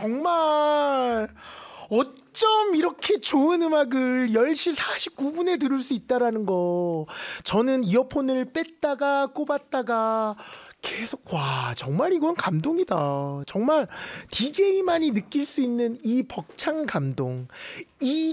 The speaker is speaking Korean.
정말 어쩜 이렇게 좋은 음악을 10시 49분에 들을 수 있다라는 거. 저는 이어폰을 뺐다가 꼽았다가 계속 와 정말 이건 감동이다. 정말 DJ만이 느낄 수 있는 이 벅찬 감동, 이